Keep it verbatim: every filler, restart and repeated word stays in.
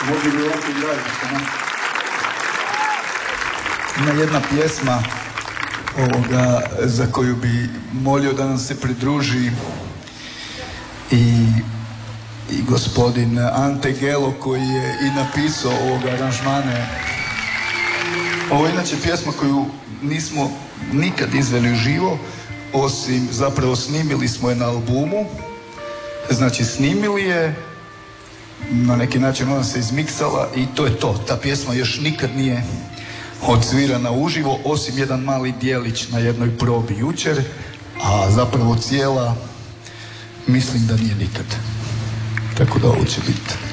Mogu li ovako i raditi sa nama? Ima jedna pjesma ovoga, za koju bi molio da nam se pridruži i, i gospodin Ante Gelo, koji je i napisao ovoga aranžmane. Ovo je inače pjesma koju nismo nikad izveli uživo, osim zapravo snimili smo je na albumu. Znači snimili je, na neki način ona se izmiksala i to je to. Ta pjesma još nikad nije odsvirana uživo, osim jedan mali dijelić na jednoj probi jučer, a zapravo cijela mislim da nije nikad. Tako da ovo će biti